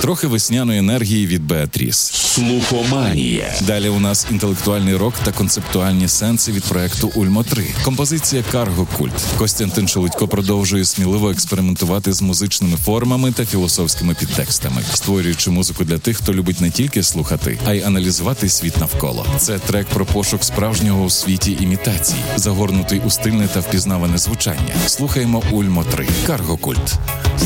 Трохи весняної енергії від Беатріс. Слухоманія. Далі у нас інтелектуальний рок та концептуальні сенси від проекту «Ульмо-3». Композиція «Карго Культ». Костянтин Шелудько продовжує сміливо експериментувати з музичними формами та філософськими підтекстами, створюючи музику для тих, хто любить не тільки слухати, а й аналізувати світ навколо. Це трек про пошук справжнього у світі імітацій, загорнутий у стильне та впізнаване звучання. Слухаємо «Ульмо-3». «Карго Культ».